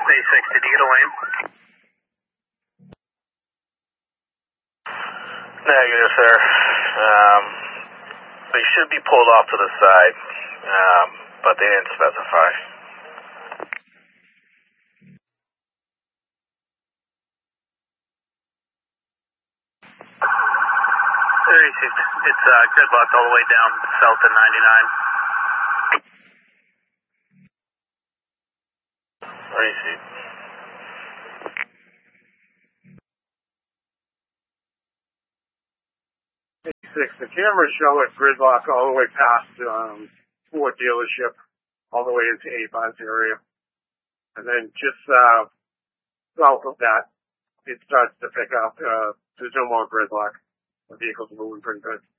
A6, did you get a lane? Negative, sir. They should be pulled off to the side, but they didn't specify. It's gridlocked all the way down south of 99. Receipt. The cameras show it gridlock all the way past Ford dealership, all the way into Avon's area. And then just south of that, it starts to pick up. There's no more gridlock. The vehicles are moving pretty good.